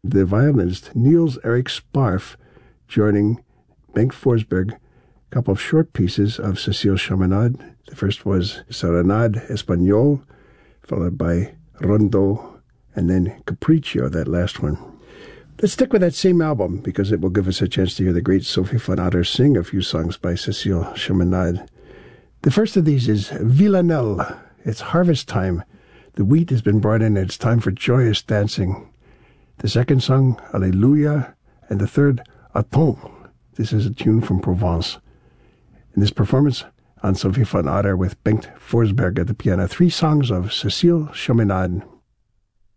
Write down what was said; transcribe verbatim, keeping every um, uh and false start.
The violinist Niels Erik Sparf joining Bengt Forsberg, a couple of short pieces of Cécile Chaminade. The first was Serenade Espagnole, followed by Rondo, and then Capriccio, that last one. Let's stick with that same album, because it will give us a chance to hear the great Sophie van Otter sing a few songs by Cécile Chaminade. The first of these is Villanelle. It's harvest time. The wheat has been brought in, and it's time for joyous dancing. The second song, Alleluia, and the third, Attends. This is a tune from Provence. In this performance, on Sophie van Otter with Bengt Forsberg at the piano, three songs of Cécile Chaminade.